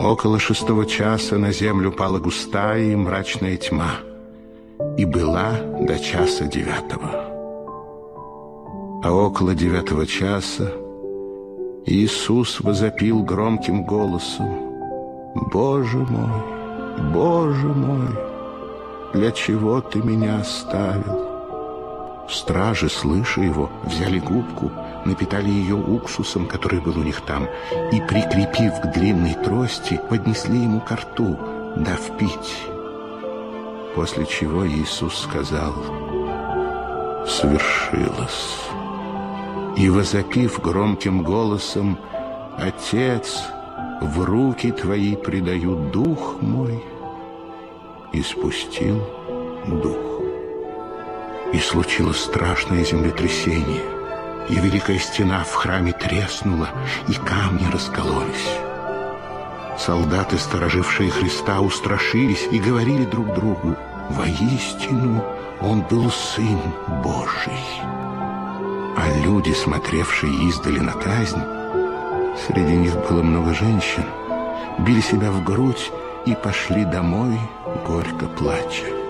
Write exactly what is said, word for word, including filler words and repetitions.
Около шестого часа на землю пала густая и мрачная тьма, и была до часа девятого. А около девятого часа Иисус возопил громким голосом: «Боже мой, Боже мой, для чего ты меня оставил?» Стражи, слыша его, взяли губку, напитали ее уксусом, который был у них там, и, прикрепив к длинной трости, поднесли ему ко рту, дав пить. После чего Иисус сказал: «Свершилось». И, возопив громким голосом: «Отец, в руки твои предаю дух мой», и спустил дух. И случилось страшное землетрясение, и великая стена в храме треснула, и камни раскололись. Солдаты, сторожившие Христа, устрашились и говорили друг другу: «Воистину, Он был Сын Божий». А люди, смотревшие издали на казнь, среди них было много женщин, били себя в грудь и пошли домой, горько плача.